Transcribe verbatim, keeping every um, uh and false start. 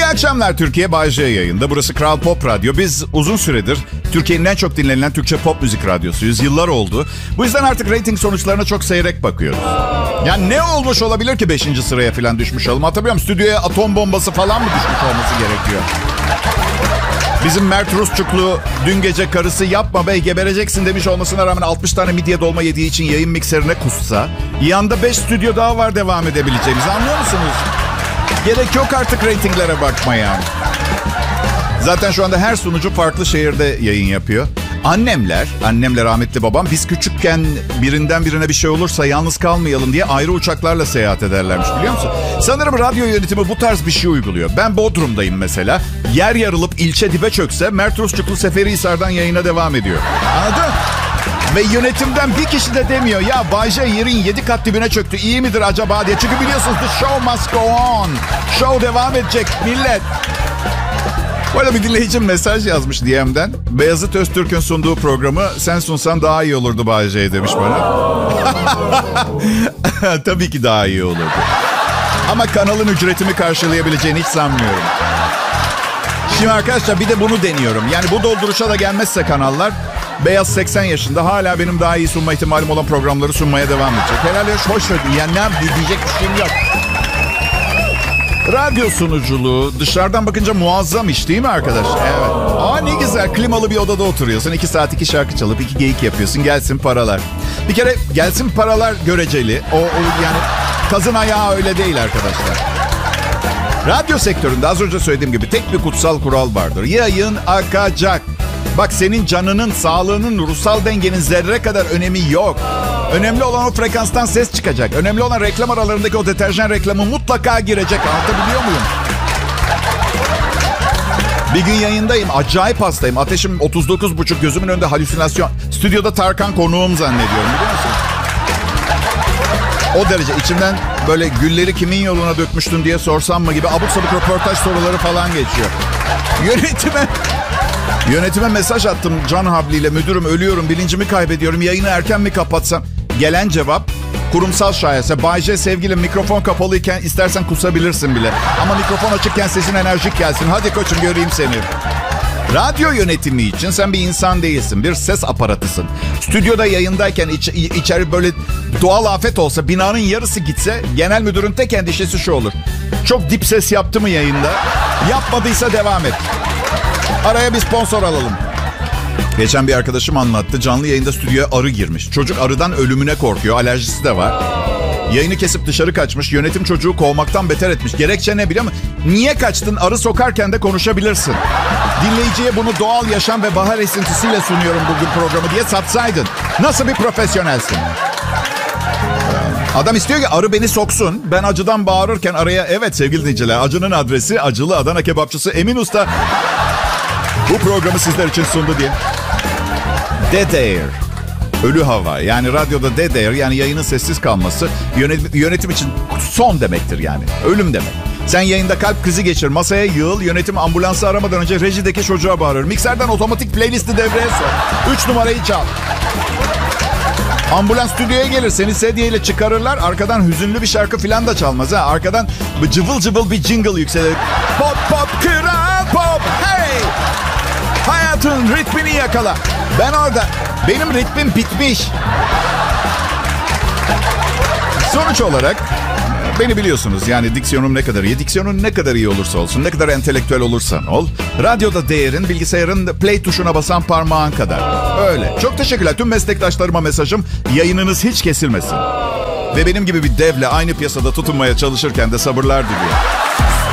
İyi akşamlar Türkiye, Bay J yayında. Burası Kral Pop Radyo. Biz uzun süredir Türkiye'nin en çok dinlenilen Türkçe pop müzik radyosuyuz. Yıllar oldu. Bu yüzden artık reyting sonuçlarına çok seyrek bakıyoruz. Yani ne olmuş olabilir ki beşinci sıraya falan düşmüş olalım? Hatırlıyorum, stüdyoya atom bombası falan mı düşmüş olması gerekiyor? Bizim Mert Rusçuklu dün gece karısı yapma bey gebereceksin demiş olmasına rağmen altmış tane midye dolma yediği için yayın mikserine kussa. Yanında beş stüdyo daha var devam edebileceğimiz, anlıyor musunuz? Gerek yok artık reytinglere bakmaya. Zaten şu anda her sunucu farklı şehirde yayın yapıyor. Annemler, annemle rahmetli babam biz küçükken birinden birine bir şey olursa yalnız kalmayalım diye ayrı uçaklarla seyahat ederlermiş, biliyor musun? Sanırım radyo yönetimi bu tarz bir şey uyguluyor. Ben Bodrum'dayım mesela. Yer yarılıp ilçe dibe çökse Mert Rusçuklu Seferihisar'dan yayına devam ediyor. Anladın? Ve yönetimden bir kişi de demiyor ya Bay J yerin yedi kat dibine çöktü, iyi midir acaba diye. Çünkü biliyorsunuz the show must go on. Show devam edecek millet. Böyle bir dinleyicim mesaj yazmış D M'den. Beyazıt Öztürk'ün sunduğu programı sen sunsan daha iyi olurdu Bay J demiş bana. Tabii ki daha iyi olurdu. Ama kanalın ücretimi karşılayabileceğini hiç sanmıyorum. Şimdi arkadaşlar bir de bunu deniyorum. Yani bu dolduruşa da gelmezse kanallar, Beyaz seksen yaşında hala benim daha iyi sunma ihtimalim olan programları sunmaya devam edecek. Herhalde hoş söyledim. Yani ne diyecek bir şeyim yok. Radyo sunuculuğu dışarıdan bakınca muazzam iş değil mi arkadaş? Evet. Aa ne güzel, klimalı bir odada oturuyorsun. iki saat iki şarkı çalıp iki geyik yapıyorsun. Gelsin paralar. Bir kere gelsin paralar göreceli. O, o yani kazın ayağı öyle değil arkadaşlar. Radyo sektöründe az önce söylediğim gibi tek bir kutsal kural vardır. Yayın akacak. Bak senin canının, sağlığının, ruhsal dengenin zerre kadar önemi yok. Önemli olan o frekanstan ses çıkacak. Önemli olan reklam aralarındaki o deterjan reklamı mutlaka girecek. Anlatabiliyor muyum? Bir gün yayındayım. Acayip hastayım. Ateşim otuz dokuz buçuk, gözümün önünde halüsinasyon. Stüdyoda Tarkan konuğum zannediyorum, biliyor musun? O derece içimden böyle gülleri kimin yoluna dökmüştün diye sorsam mı gibi abuk sabuk röportaj soruları falan geçiyor. Yönetime... Yönetime mesaj attım can havliyle. Müdürüm ölüyorum, bilincimi kaybediyorum. Yayını erken mi kapatsam? Gelen cevap kurumsal şayese. Bay J sevgilim mikrofon kapalıyken istersen kusabilirsin bile. Ama mikrofon açıkken sesin enerjik gelsin. Hadi koçum göreyim seni. Radyo yönetimi için sen bir insan değilsin. Bir ses aparatısın. Stüdyoda yayındayken iç, içeri böyle doğal afet olsa, binanın yarısı gitse genel müdürün tek endişesi şu olur: çok dip ses yaptı mı yayında? Yapmadıysa devam et. Araya bir sponsor alalım. Geçen bir arkadaşım anlattı. Canlı yayında stüdyoya arı girmiş. Çocuk arıdan ölümüne korkuyor. Alerjisi de var. Yayını kesip dışarı kaçmış. Yönetim çocuğu kovmaktan beter etmiş. Gerekçe ne biliyor musun? Niye kaçtın? Arı sokarken de konuşabilirsin. Dinleyiciye bunu doğal yaşam ve bahar esintisiyle sunuyorum bugün programı diye satsaydın. Nasıl bir profesyonelsin? Adam istiyor ki arı beni soksun. Ben acıdan bağırırken araya, evet sevgili dinleyiciler, acının adresi acılı Adana kebapçısı Emin Usta bu programı sizler için sundu diye. Dead air. Ölü hava. Yani radyoda dead air, yani yayının sessiz kalması yönetim, yönetim için son demektir yani. Ölüm demek. Sen yayında kalp krizi geçir, masaya yığıl, yönetim ambulansı aramadan önce rejideki çocuğa bağırır. Mikserden otomatik playlisti devreye sok. Üç numarayı çal. Ambulans stüdyoya gelir, seni sedyeyle çıkarırlar. Arkadan hüzünlü bir şarkı falan da çalmaz ha. Arkadan cıvıl cıvıl bir jingle yükselir. Pop pop kral pop hey! Hayatın ritmini yakala. Ben orada. Benim ritmim bitmiş. Sonuç olarak beni biliyorsunuz. Yani diksiyonum ne kadar iyi. Diksiyonun ne kadar iyi olursa olsun, ne kadar entelektüel olursan ol, radyoda değerin bilgisayarın play tuşuna basan parmağın kadar. Öyle. Çok teşekkürler. Tüm meslektaşlarıma mesajım: yayınınız hiç kesilmesin. Ve benim gibi bir devle aynı piyasada tutunmaya çalışırken de sabırlar diliyorum.